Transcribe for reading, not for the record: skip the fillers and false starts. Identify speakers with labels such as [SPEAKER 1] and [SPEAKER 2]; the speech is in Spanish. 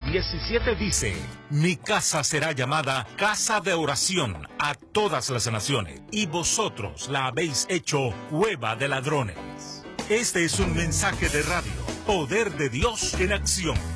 [SPEAKER 1] 17 dice: mi casa será llamada casa de oración a todas las naciones, y vosotros la habéis hecho cueva de ladrones. Este es un mensaje de radio, Poder de Dios en acción.